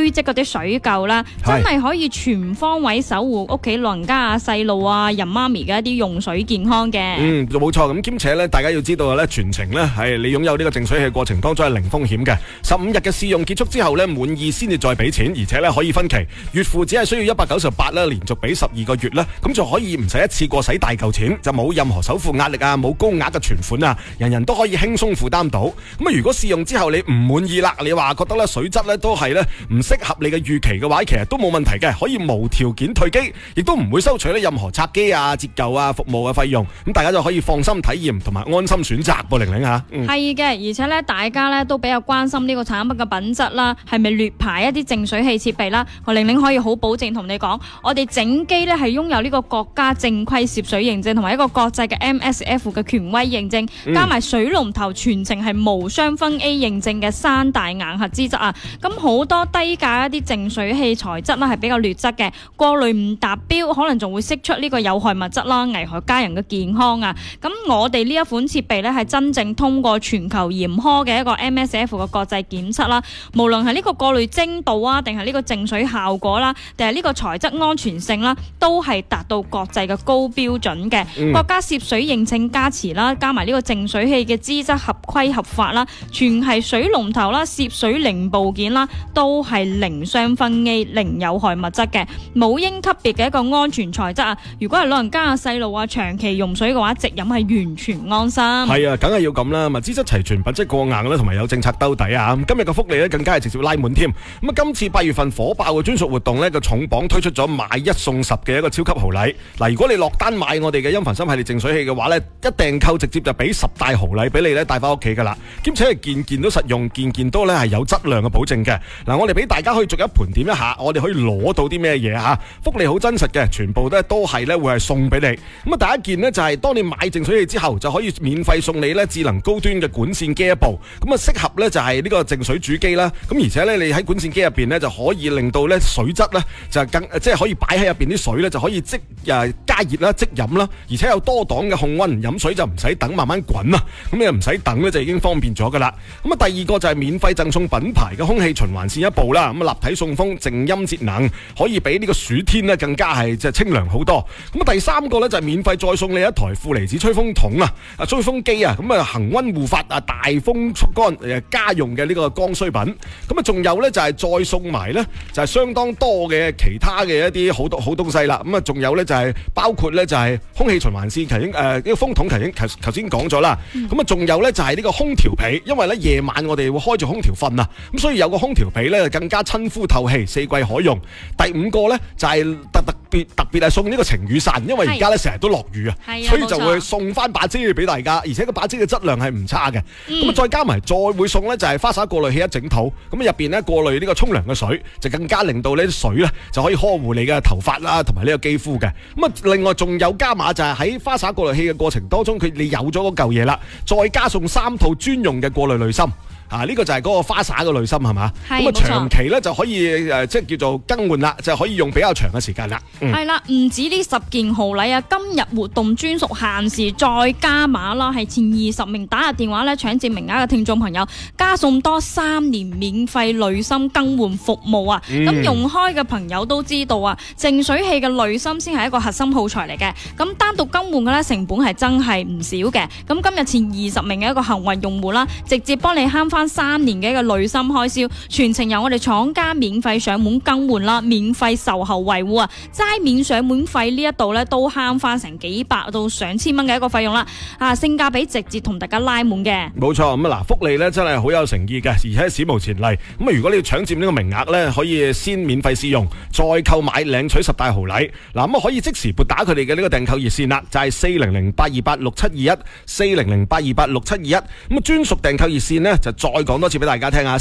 堆積嗰啲水垢啦，真係可以全方位守護屋企老人家啊、細路啊、人媽咪嘅一啲用水健康嘅。 冇錯。咁兼且咧，大家要知道咧，全程咧係你擁有呢個淨水器過程當中係零風險嘅。15日嘅試用結束之後咧，滿意先至再俾錢，而且咧可以分期，月付只係需要198啦，連續俾12個月啦，咁就可以唔使一次過使大嚿錢，就冇任何首付壓力啊，冇高額嘅存款啊，人人都可以輕鬆負擔到。咁啊，如果試用之後你唔滿意啦，你話覺得咧水質咧都係咧唔適合你嘅預期嘅話，其實都冇問題嘅，可以無條件退機，亦都唔會收取咧任何拆機啊、折舊啊、服務嘅費用。咁大家就可以放心體驗同埋安心選擇噃，玲玲嚇。 係嘅，而且咧大家咧都比較關心呢個產品嘅品質啦，係咪劣牌一啲淨水器設備啦？我玲玲可以好保證同你講，我哋整機咧係擁有呢個國家正規攝水認證同埋一個國際嘅 MSF 嘅權威認證，加埋水龍頭全程係無雙酚 A 認證嘅3大硬核資質啊！咁好多低價一啲淨水器材質啦係比較劣質嘅，過濾唔達標，可能仲會釋出呢個有害物質啦，危害家人嘅健康啊！咁我哋呢一款設備咧係真正通過全球嚴苛嘅一個 MSF 嘅國際檢測啦，無論係呢個過濾精度啊，定係呢個淨水效果啦，定係呢個材質安全性啦，都係達到國際嘅高標準嘅。國家攝水認證加持啦，加埋呢個淨水器嘅資質合規合法啦，全係水龍頭啦、攝水零部件啦，都係零雙酚 A、零有害物質嘅，母嬰級別嘅一個安全材質啊！如果係老人家啊、細路啊長期用水嘅話，直飲係完全安心。係啊，梗係要咁啦，資質齊全、品質過硬啦，同埋有政策兜底啊！今日嘅福利咧更加係直接拉滿添。咁啊，今次8月份火爆嘅專屬活動咧，個重磅推出咗買1送10嘅一個超級豪禮。嗱，如果你落單買我哋嘅音頻心系列淨水器嘅話咧，一訂購直接就俾10大豪禮俾你咧帶翻屋企噶啦，兼且係件件都實用，件件都咧係有質量嘅保證嘅。嗱，我哋俾大家可以逐一盤點一下，我哋可以攞到啲咩嘢嚇？福利好真實嘅，全部咧都係咧會係送俾你。咁啊，第一件呢，就係當你買淨水器之後，就可以免費送你咧智能高端嘅管線機一部。咁啊，適合咧就係呢個淨水主機啦。咁而且咧，你喺管線機入邊咧就可以令到咧水質咧就即係可以擺喺入邊啲水咧就可以加熱啦、即飲啦，而且有多檔嘅控溫，飲水就唔使等慢慢滾啊。咁你唔使等咧就已經方便咗噶啦。咁啊，第二個就係免費贈送品牌嘅空氣循環扇一部啦。咁啊，立體送風、靜音節能，可以比呢個暑天咧更加係即係清涼好多。咁啊，第三個咧就係免費再送你一台負離子吹風筒啊、吹風機啊，咁啊恒溫護發啊、大風速乾家用嘅呢個剛需品。咁啊，仲有咧就係再送埋咧就係相當多嘅其他嘅一啲好東西啦。咁啊，仲有咧就係包括咧就係空氣循環扇，頭先呢個風筒頭先講咗啦。咁啊，仲有咧就係呢個空調被，因為咧夜晚我哋會開住空調瞓啊，咁所以有個空調被咧更加親膚透氣，4季可用。第五個咧就係特別係送呢個晴雨傘，因為而家咧成日都落雨啊，所以就會送翻把遮俾大家，而且個把遮嘅質量係唔差嘅。咁啊，再加埋再會送咧就係花灑過濾器一整套，咁入邊咧過濾呢個沖涼嘅水，就更加令到呢啲水咧就可以呵護你嘅頭髮啦，同埋呢個肌膚嘅。咁啊，另外仲有加碼就係喺花灑過濾器嘅過程當中，你有咗嗰嚿嘢啦，再加送3套專用嘅過濾濾芯。呢個就係嗰個花灑嘅濾芯係嘛？咁啊，長期咧就可以即係叫做更換啦，就可以用比較長嘅時間啦。 係啦，唔止呢10件豪禮啊！今日活動專屬限時再加碼啦，係前20名打入電話咧搶佔名額嘅聽眾朋友，加送多3年免費濾芯更換服務啊！咁用開嘅朋友都知道啊，淨水器嘅濾芯先係一個核心耗材嚟嘅。咁單獨更換嘅咧成本係真係唔少嘅。咁今日前20名嘅一個幸運用戶啦，直接幫你慳翻3年嘅一個濾芯開銷，全程由我哋廠家免費上門更換啦，免費售後維護啊！齋免上門費呢一度咧都慳翻成幾百到上千蚊嘅一個費用啦，性價比直接同大家拉滿嘅。冇錯，咁啊嗱，福利咧真係好有誠意嘅，而且史無前例。咁啊，如果你要搶佔呢個名額咧，可以先免費試用，再購買領取10大豪禮。嗱，咁啊可以即時撥打佢哋嘅呢個訂購熱線啦，就係4008286721 4008286721。咁啊，專屬訂購熱線呢，就再講多次俾大家聽下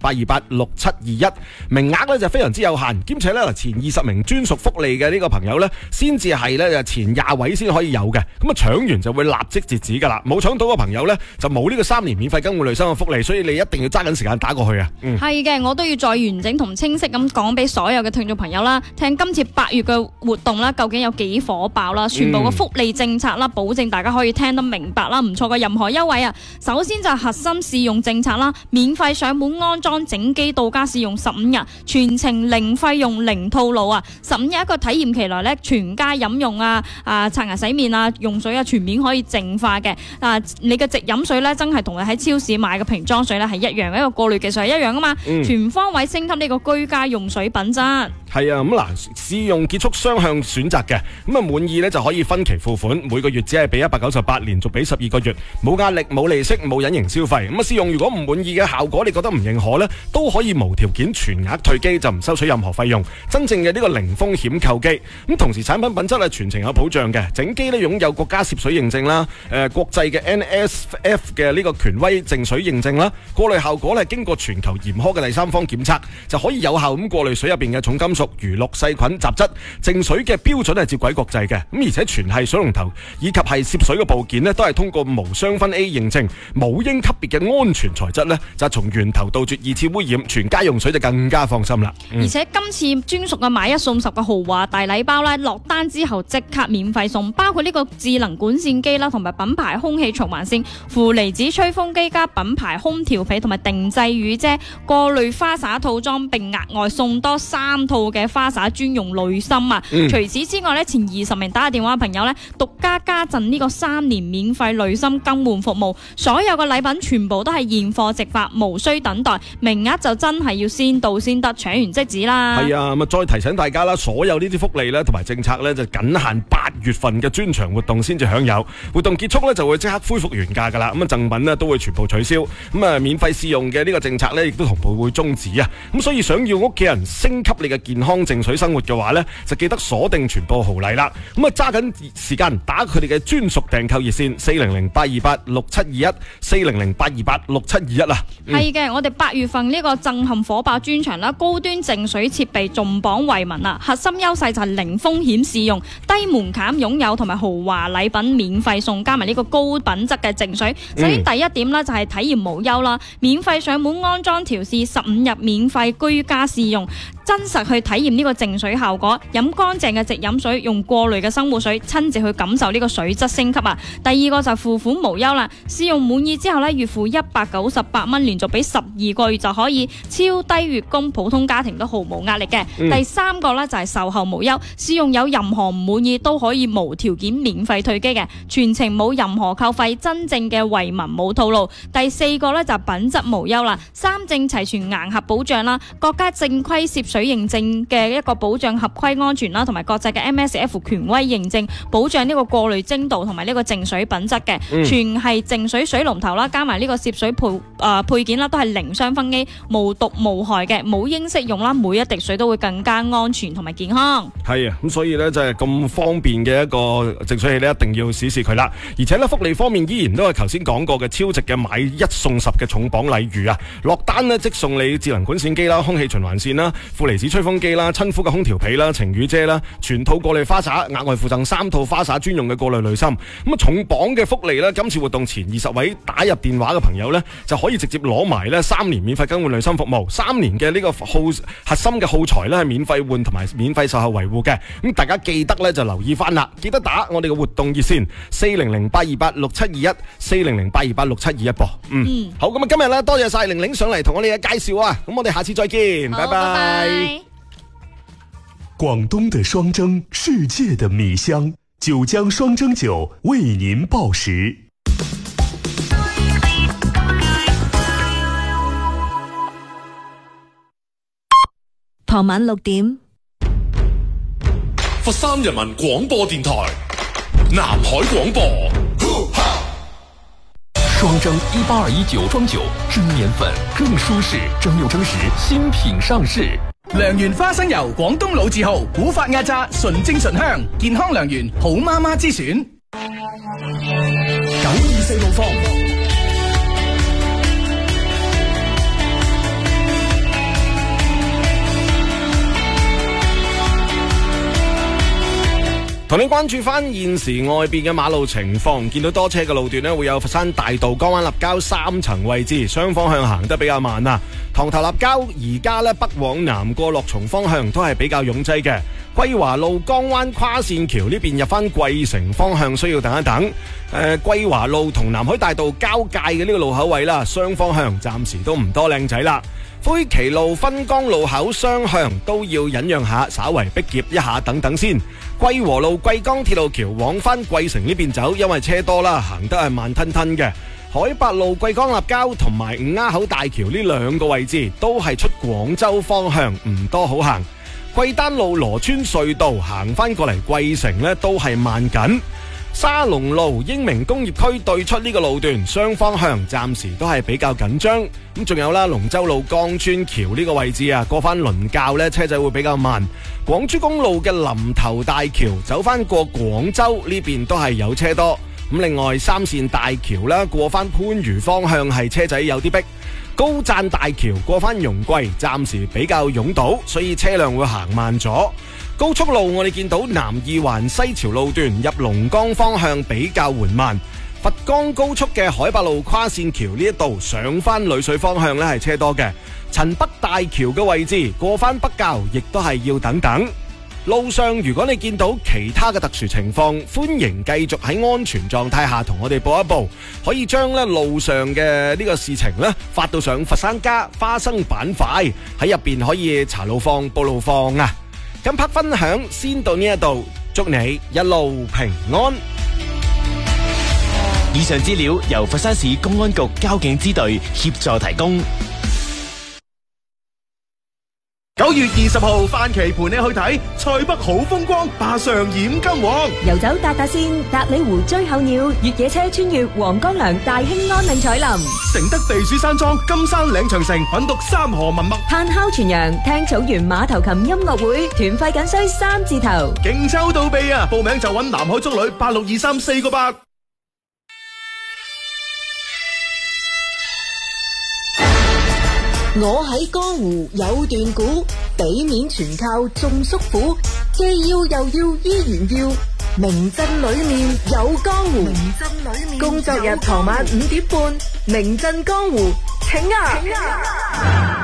，4008286721。名額咧就非常之有限，兼且咧前20名專屬福利嘅呢個朋友咧，先至係咧前20位先可以有嘅。咁啊，搶完就會立即截止噶啦，冇搶到嘅朋友咧就冇呢個3年免費更換濾芯嘅福利，所以你一定要揸緊時間打過去啊。係嘅，我都要再完整同清晰咁講俾所有嘅聽眾朋友啦，聽今次8月嘅活動啦，究竟有幾火爆啦，全部嘅福利政策啦，保證大家可以聽得明白啦，唔錯嘅任何優惠啊。首先就係核心試用政策策啦，免費上門安裝整機到家試用15日，全程零費用零套路啊！15日一個體驗期內咧，全家飲用刷牙洗面啊、用水啊，全面可以淨化嘅。你嘅直飲水咧，真係同你喺超市買嘅瓶裝水咧係一樣，一個過濾技術係一樣啊嘛，全方位升級呢個居家用水品質。 係啊，咁嗱，試用結束雙向選擇嘅，咁啊滿意呢就可以分期付款，每個月只係俾198，連續俾12個月，冇壓力、冇利息、冇隱形消費。咁啊試用如果唔滿意嘅效果，你覺得唔認可呢，都可以無條件全額退機，就唔收取任何費用，真正嘅呢個零風險購機。咁同時產品品質係全程有保障嘅，整機呢擁有國家攝水認證啦，國際嘅 NSF 嘅呢個權威淨水認證啦，過濾效果呢經過全球嚴苛嘅第三方檢測，就可以有效咁過濾水入邊嘅重金屬、餘氯、細菌、雜質。淨水嘅標準係接軌國際嘅，咁而且全係水龍頭以及係攝水嘅部件呢，都係通過無雙酚 A 認證，母嬰級別嘅安全材質呢，就係從源頭杜絕二次污染，全家用水就更加放心啦。 而且今次專屬嘅買1送10嘅豪華大禮包呢，落單之後即刻免費送，包括呢個智能管線機啦，同埋品牌空氣循環扇、負離子吹風機加品牌空調被同埋定製雨遮、過濾花灑套裝，並額外送多3套嘅花灑專用濾芯啊！除此之外咧，前20名打電話嘅朋友咧，獨家加贈呢個3年免費濾芯更換服務，所有嘅禮品全部都係現貨直發，無需等待，名額就真係要先到先得，搶完即止啦。係啊，咁啊再提醒大家啦，所有呢啲福利咧同埋政策咧就僅限8月份嘅專場活動先至享有，活動結束咧就會即刻恢復原價噶啦，咁啊贈品咧都會全部取消，咁啊免費試用嘅呢個政策咧亦都同步會終止啊，咁所以想要屋企人升級你嘅健康淨水生活嘅話咧，就記得鎖定全部豪禮啦，咁啊揸緊時間打佢哋嘅專屬訂購熱線400-828-6721 400-828-6721啦。係嘅，我哋8月份呢個震撼火爆專場啦，高端淨水設備重磅為民啦，核心優勢就係零風險試用、低門檻擁有同埋豪華禮品免費送，加埋呢個高品質嘅淨水。首先第一點啦，就係體驗無憂啦，免費上門安裝調試15日免費居家試用，真實去體驗呢個淨水效果，飲乾淨嘅直飲水，用過濾嘅生活水，親自去感受呢個水質升級啊！第二個就係付款無憂啦，試用滿意之後呢，月付198蚊，連續俾12個月就可以超低月供，普通家庭都毫無壓力嘅。第三個呢，就係售後無憂，試用有任何唔滿意都可以無條件免費退機嘅，全程冇任何扣費，真正嘅為民冇套路。第四個呢，就係品質無憂啦，3證齊全硬核保障啦，國家正規攝水認證嘅一個保障合規安全啦，同埋國際嘅 MSF 權威認證，保障呢個過濾精度同埋呢個淨水品質嘅，全係淨水水龍頭啦，加埋呢個攝水配件啦，都係零雙酚 A， 無毒無害嘅，冇英式用啦，每一滴水都會更加安全同埋健康。係啊，咁所以呢，就係咁方便嘅一個淨水器呢，一定要試試佢啦。而且呢，福利方面依然都係頭先講過嘅超值嘅買1送10嘅重磅禮遇啊！落單呢，即送你智能管線機啦、空氣循環線啦、負離子吹風機啦、親膚嘅空調被啦、晴雨遮啦，全套過濾花灑，額外附贈3套花灑專用嘅過濾濾芯。咁啊重磅嘅福利呢，今次活動前20位打入電話嘅朋友呢，就可以直接攞埋呢3年免費更換濾芯服務，3年嘅呢個核心嘅耗材呢係免費換同埋免費售後維護嘅。咁大家記得呢，就留意翻啦，記得打我哋嘅活動熱線400-828-6721 400-828-6721噃。好，咁啊今日呢，多謝晒玲玲上嚟同我哋嘅介紹啊，咁我哋下次再見，拜拜。 廣東的雙蒸，世界的米香，九江雙蒸酒為您報時。 傍晚6點， 佛山人民廣播電台南海廣播。雙蒸1821酒莊酒，蒸年粉更舒適，蒸餾蒸時新品上市。 良緣花生油，廣東老字號，古法壓榨，純正醇香，健康良緣，好媽媽之選。924路況。 同你關注翻現時外邊嘅馬路情況，見到多車嘅路段呢，會有佛山大道江灣立交3層位置，雙方向行得比較慢啊。塘頭立交而家呢，北往南過樂松方向都係比較擁擠嘅。桂華路江灣跨線橋呢邊入翻桂城方向需要等一等。桂華路同南海大道交界嘅呢個路口位啦，雙方向暫時都唔多靚仔啦。灰旗路分江路口雙向都要忍讓下，稍為逼劫一下等等先。桂和路桂江鐵路橋往返桂城呢邊走，因為車多啦，行得係慢吞吞嘅。海八路桂江立交同埋五丫口大橋呢兩個位置都係出廣州方向，唔多好行。桂丹路羅村隧道行返過嚟桂城呢都係慢緊。沙龍路英明工業區對出呢個路段雙方向暫時都係比較緊張。咁仲有啦，龍州路江村橋呢個位置啊，過返倫教呢車仔會比較慢。廣珠公路嘅林頭大橋走返過廣州呢邊都係有車多。咁另外三線大橋啦，過返番禺方向係車仔有啲逼。高贊大橋過返容桂暫時比較擁堵，所以車輛會行慢咗。高速路我哋見到南二環西樵路段入龍崗方向比較緩慢。佛岡高速嘅海八路跨線橋呢一度上返麗水方向呢係車多嘅。陳北大橋嘅位置過返北滘亦都係要等等。路上如果你見到其他嘅特殊情況，歡迎繼續喺安全狀態下同我哋報一報，可以將咧路上嘅呢個事情咧發到上佛山家花生板塊，喺入邊可以查路況報路況啊。今 part 分享先到呢一度，祝你一路平安。 以上資料由佛山市公安局交警支隊協助提供。 9月20號，范琪陪你去睇塞北好風光，霸上染金黃。 遊走達達線、達里湖追候鳥，越野車穿越黃江梁、大興安嶺彩林， 承德避暑山莊、金山嶺長城，品讀三河文墨， 炭烤全羊，聽草原馬頭琴音樂會，團費僅需3字頭。 勁抽到臂啊！報名就揾南海足旅862348。 我喺江湖有段古，俾面全靠種叔父，既要又要依然要，名鎮裏面有江湖。工作日傍晚5點半，名鎮江湖，請啊！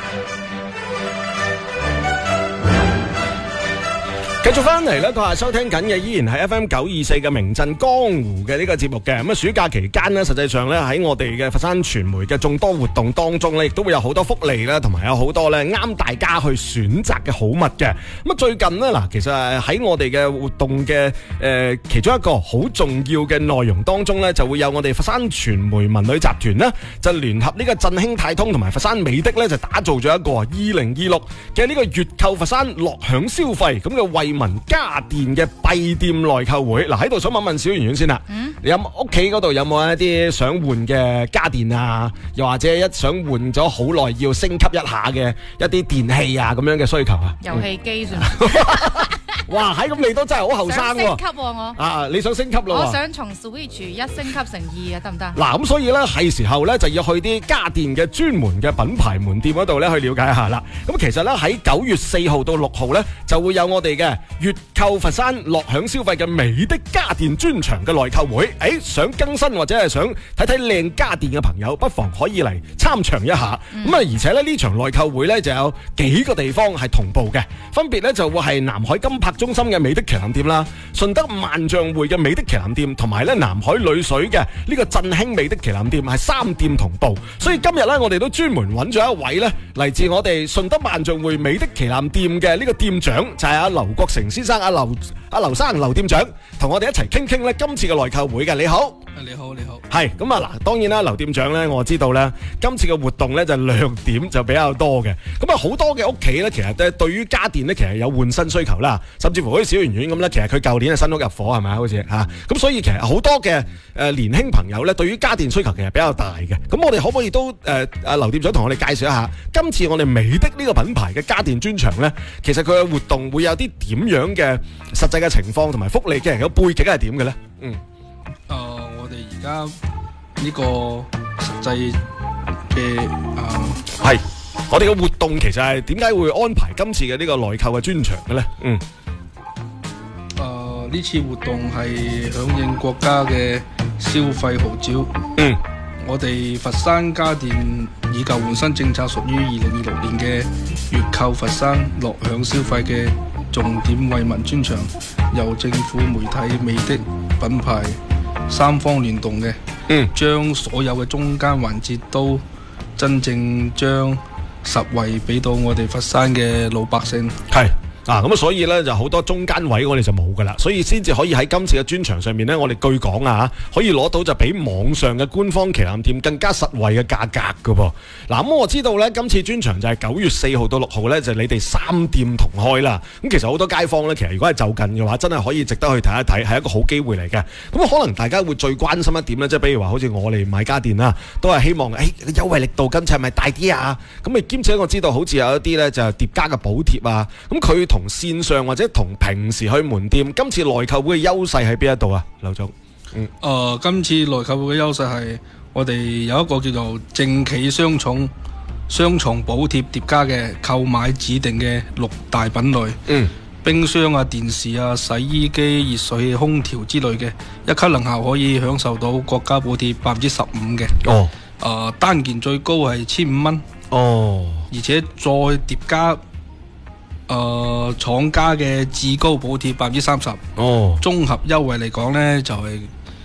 繼續翻嚟咧，佢話收聽緊嘅依然係 FM 924嘅名鎮江湖嘅呢個節目嘅。咁啊，暑假期間呢，實際上咧喺我哋嘅佛山傳媒嘅眾多活動當中咧，亦都會有好多福利啦，同埋有好多咧啱大家去選擇嘅好物嘅。咁啊，最近呢，嗱，其實喺我哋嘅活動嘅其中一個好重要嘅內容當中咧，就會有我哋佛山傳媒文旅集團呢，就聯合呢個振興泰通同埋佛山美的咧，就打造咗一個2026嘅呢個粵購佛山樂享消費咁嘅惠民家電嘅閉店內購會。嗱，喺度想問問小圓圓先啦，你有屋企嗰度有冇一啲想換嘅家電啊？又或者一想換咗好耐要升級一下嘅一啲電器啊咁樣嘅需求啊？ 遊戲機算哇，喺咁你都真係好後生喎！ 升級我你想升級咯？ 我想從 Switch 1升級成2啊，得唔得？ 嗱，咁所以咧係時候咧就要去啲家電嘅專門嘅品牌門店嗰度咧去了解一下啦。咁其實咧喺9月4號到6號咧就會有我哋嘅粵購佛山樂享消費嘅美的家電專場嘅內購會。想更新或者係想睇睇靚家電嘅朋友，不妨可以嚟參詳一下。咁而且咧呢場內購會咧就有幾個地方係同步嘅，分別咧就會係南海金柏中心嘅美的旗艦店啦，順德萬象匯嘅美的旗艦店，同埋咧南海裏水嘅呢個振興美的旗艦店，係3店同步。所以今日咧我哋都專門揾咗一位咧嚟自我哋順德萬象匯美的旗艦店嘅呢個店長，就係阿劉國成先生，阿劉生劉店長，同我哋一齊傾傾咧今次嘅內購會嘅。你好。 你好，你好。 係咁啊！嗱，當然啦，劉店長咧，我知道咧，今次嘅活動咧就亮點就比較多嘅。咁啊，好多嘅屋企咧，其實咧對於家電咧，其實有換新需求啦，甚至乎好似小圓圓咁咧，其實佢舊年係新屋入伙係咪？好似嚇咁，所以其實好多嘅年輕朋友咧，對於家電需求其實比較大嘅。咁我哋可唔可以都阿劉店長同我哋介紹一下，今次我哋美的呢個品牌嘅家電專場咧，其實佢嘅活動會有啲點樣嘅實際嘅情況同埋福利嘅，個背景係點嘅咧？ 我哋而家呢個實際嘅係我哋嘅活動，其實係點解會安排今次嘅呢個內購嘅專場嘅咧？ 呢次活動係響應國家嘅消費號召。我哋佛山家電以舊換新政策屬於2026年嘅粵購佛山樂享消費嘅重點惠民專場，由政府、媒體、美的品牌三方聯動嘅，將所有嘅中間環節都真正將實惠俾到我哋佛山嘅老百姓。 係。咁所以咧就好多中間位我哋就冇噶啦，所以先至可以喺今次嘅專場上面咧，我哋據講可以攞到就比網上嘅官方旗艦店更加實惠嘅價格噶噃。咁我知道咧今次專場就係9月4號到6號咧，就你哋3店同開啦。咁其實好多街坊咧，其實如果係就近嘅話，真係可以值得去睇一睇，係一個好機會嚟嘅。咁可能大家會最關心一點咧，即係比如話好似我哋買家電啦，都係希望優惠力度今次係咪大啲啊？咁兼且我知道好似有一啲咧就疊加嘅補貼啊，咁佢同線上或者同平時去門店，今次內購會嘅優勢喺邊一度啊，劉總？ 今次內購會嘅優勢係我哋有一個叫做正企雙重補貼疊加嘅購買指定嘅6大品類，冰箱啊、電視啊、洗衣機、熱水器、空調之類嘅，一級能效可以享受到國家補貼15%嘅。單件最高係1500蚊。而且再疊加廠家嘅至高補貼30%。綜合優惠嚟講呢，就係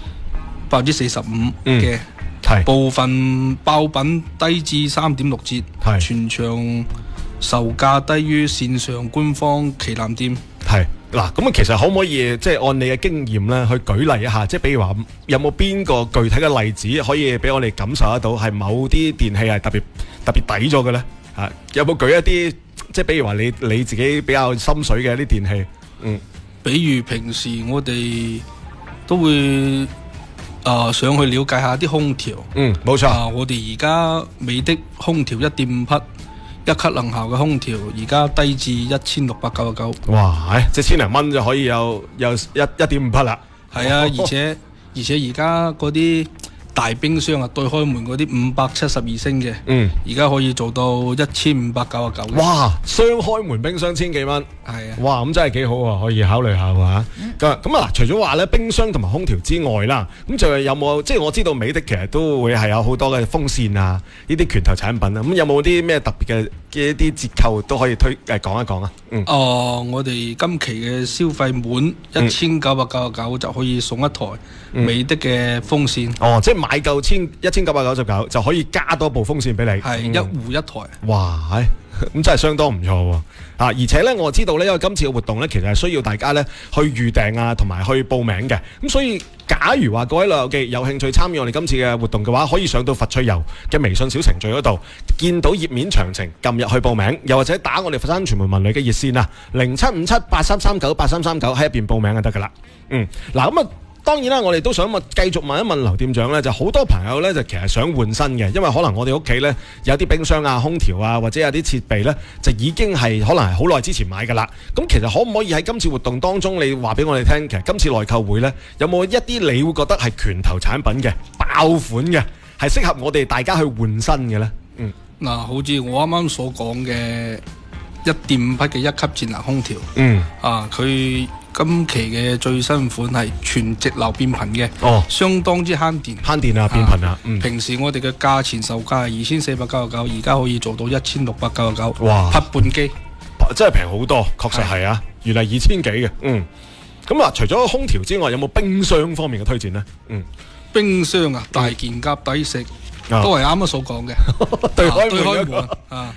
45%嘅。部分爆品低至3.6折，全場售價低於線上官方旗艦店。 嗱，咁其實可唔可以即係按你嘅經驗咧，去舉例一下，即係比如話有冇邊個具體嘅例子可以俾我哋感受得到，係某啲電器係特別抵咗嘅咧？有冇舉一啲即係比如話你自己比較心水嘅一啲電器？ 比如平時我哋都會想去了解下啲空調。 冇錯。 我哋而家美的空調1.5匹。1級能效嘅空調而家低至1699。 哇！即係千零蚊就可以有1.5匹啦。 係啊，而且而家嗰啲大冰箱啊，對開門嗰啲572升嘅，而家可以做到1599。 哇！雙開門冰箱千幾蚊。 係啊。哇！ 咁真係幾好啊，可以考慮下喎。咁除咗話咧冰箱同埋空調之外啦，咁就有冇即係我知道美的其實都會係有好多嘅風扇啊，呢啲拳頭產品啊，咁有冇啲咩特別嘅一啲折扣都可以講一講啊？ 我哋今期嘅消費滿1999就可以送一台美的嘅風扇。 即係買夠1999就可以加多部風扇俾你。 係一戶一台。 哇！咁真係相當唔錯喎。而且咧我知道咧，因為今次嘅活動咧，其實係需要大家咧去預訂啊，同埋去報名嘅。咁所以假如話各位老友記有興趣參與我哋今次嘅活動嘅話，可以上到佛趣遊嘅微信小程序嗰度，見到頁面詳情，撳入去報名，又或者打我哋佛山傳媒文旅嘅熱線啊，075783398339喺入邊報名就得噶啦。嗱咁啊。當然啦，我哋都想繼續問一問劉店長咧，就好多朋友咧就其實想換新嘅，因為可能我哋屋企咧有啲冰箱啊、空調啊，或者有啲設備咧就已經係可能係好耐之前買噶啦。咁其實可唔可以喺今次活動當中，你話俾我哋聽，其實今次內購會咧有冇一啲你會覺得係拳頭產品嘅爆款嘅，係適合我哋大家去換新嘅咧？ 好似我啱啱所講嘅1.5匹嘅1級節能空調，佢今期嘅最新款係全直流變頻嘅，相當之慳電啊，變頻啊。 平時我哋嘅價錢售價係2499，而家可以做到1699。 哇！ 匹半機， 真係平好多，確實係啊，原來2000幾嘅。咁除咗空調之外，有冇冰箱方面嘅推薦呢？ 冰箱啊，大件夾抵食。都係啱啱所講嘅， 對開門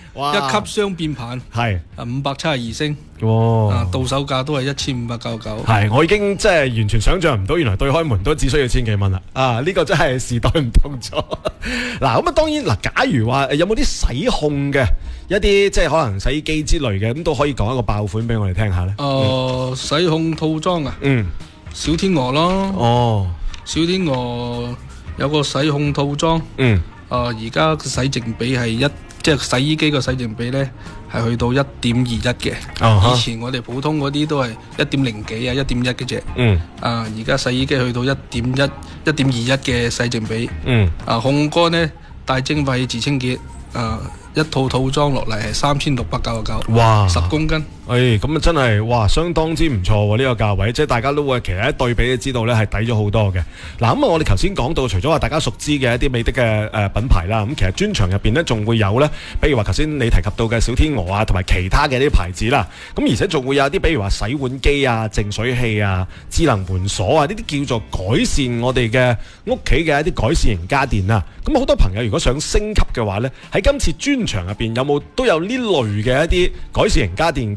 1級雙變頻係 572升，到手價都係1599。 係，我已經即係完全想象唔到，原來對開門都只需要1000幾蚊啦。呢個真係時代唔同咗。嗱咁當然假如話有冇啲洗控嘅一啲即係可能洗衣機之類嘅，咁都可以講一個爆款俾我哋聽下咧。 洗控套裝啊，小天鵝咯，小天鵝。有個洗控套裝，而家洗淨比係即係洗衣機個洗淨比呢係去到1.21嘅。以前我哋普通嗰啲都係1.0幾啊、1.1嘅啫。而家洗衣機去到1.21嘅洗淨比。烘乾呢，帶蒸發氣自清潔， 一套套裝落嚟係3699， 哇 ，10公斤。 咁啊真係哇，相當之唔錯喎！呢個價位，即係大家都會其實一對比都知道咧係抵咗好多嘅。嗱咁啊，我哋頭先講到，除咗話大家熟知嘅一啲美的嘅品牌啦，咁其實專場入邊呢仲會有呢，比如話頭先你提及到嘅小天鵝啊，同埋其他嘅啲牌子啦。咁而且仲會有啲，比如話洗碗機啊、淨水器啊、智能門鎖啊，呢啲叫做改善我哋嘅屋企嘅一啲改善型家電啊。咁好多朋友如果想升級嘅話呢，喺今次專場入邊都有呢類嘅一啲改善型家電